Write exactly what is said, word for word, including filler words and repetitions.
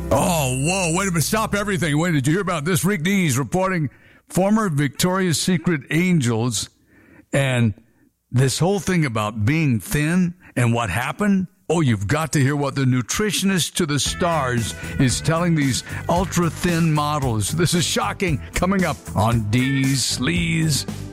Oh, whoa, wait a minute. Stop everything. Wait, did you hear about this? Rick Dees reporting former Victoria's Secret angels and this whole thing about being thin and what happened. Oh, you've got to hear what the nutritionist to the stars is telling these ultra-thin models. This is shocking. Coming up on Dees Sleaze.